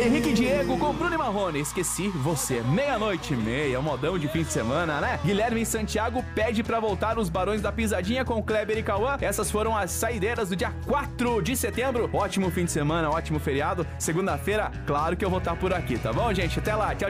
Henrique Diego com Bruno e Marrone, esqueci você. 00:30, modão de fim de semana, né? Guilherme Santiago pede pra voltar os Barões da Pisadinha com Kleber e Cauã. Essas foram as saideiras do dia 4 de setembro. Ótimo fim de semana, ótimo feriado. Segunda-feira, claro que eu vou estar por aqui, tá bom, gente? Até lá, tchau, tchau.